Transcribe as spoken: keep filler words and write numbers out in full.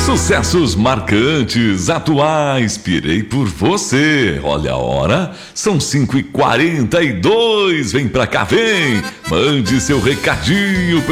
Sucessos marcantes, atuais, pirei por você. Olha a hora, são cinco e quarenta e dois. Vem pra cá, vem. Mande seu recadinho